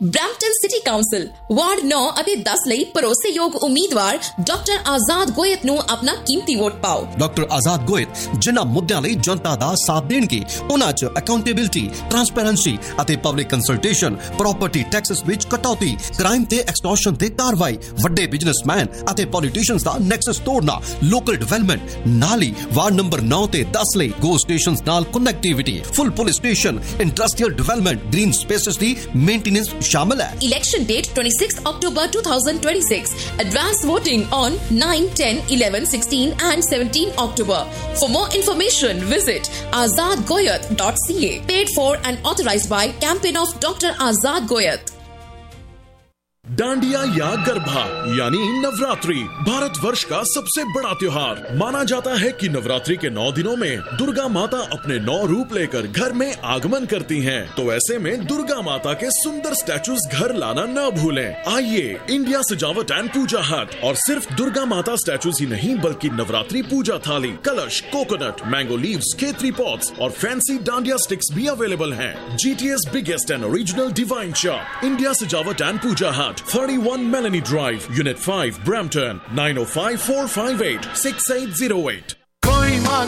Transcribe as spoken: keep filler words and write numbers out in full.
Brampton city council ward ਨੌ ਅਤੇ ਦਸ ਲਈ ਭਰੋਸੇਯੋਗ ਉਮੀਦਵਾਰ ਡਾਕਟਰ ਆਜ਼ਾਦ ਗੋਇਤ ਨੂੰ ਆਪਣਾ ਕੀਮਤੀ ਵੋਟ ਪਾਓ। ਡਾਕਟਰ ਆਜ਼ਾਦ ਗੋਇਤ ਜਿਨ੍ਹਾਂ ਮੁੱਦਿਆਂ ਲਈ ਜਨਤਾ ਦਾ ਸਾਥ ਦੇਣਗੇ ਉਹਨਾਂ 'ਚ ਅਕਾਊਂਟੇਬਿਲਟੀ, ਟ੍ਰਾਂਸਪੇਰੈਂਸੀ ਅਤੇ ਪਬਲਿਕ ਕੰਸਲਟੇਸ਼ਨ, ਪ੍ਰਾਪਰਟੀ ਟੈਕਸਸ ਵਿੱਚ ਕਟੌਤੀ, ਕ੍ਰਾਈਮ ਤੇ ਐਕਸਟੋਰਸ਼ਨ ਤੇ ਕਾਰਵਾਈ, ਵੱਡੇ ਬਿਜ਼ਨਸਮੈਨ ਅਤੇ ਪੋਲੀਟੀਸ਼ੀਅਨਸ ਦਾ ਨੈਕਸਸ ਤੋੜਨਾ, ਲੋਕਲ ਡਿਵੈਲਪਮੈਂਟ, ਨਾਲ ਹੀ ਵਾਰਡ ਨੰਬਰ ਨੌ ਤੇ ਦਸ ਲਈ ਗੋ ਸਟੇਸ਼ਨਸ ਨਾਲ ਕਨੈਕਟੀਵਿਟੀ, ਫੁੱਲ police station, industrial development, green spaces ਦੀ ਮੇਨਟੇਨੈਂਸ शामिल है। Election date twenty-sixth October twenty twenty-six. Advance voting on nine, ten, eleven, sixteen and seventeen October. For more information, visit azad goyat dot c a. Paid for and authorized by Campaign of Doctor Azad Goyat. Dandiya या गरबा यानी नवरात्रि भारत वर्ष का सबसे बड़ा त्योहार माना जाता है कि नवरात्रि के नौ दिनों में दुर्गा माता अपने नौ रूप लेकर घर में आगमन करती हैं। तो ऐसे में दुर्गा माता के सुंदर स्टैचूज घर लाना न भूलें। आइए इंडिया सजावट एंड पूजा हट और सिर्फ दुर्गा माता स्टैचूज ही नहीं बल्कि नवरात्रि पूजा थाली, कलश, coconut, mango leaves, Khetri pots और फैंसी डांडिया स्टिक्स भी अवेलेबल हैं। GTS biggest and original divine shop India सजावट एंड पूजा हट, thirty-one Melanie Drive, Unit five, Brampton, nine oh five, four five eight, six eight zero eight.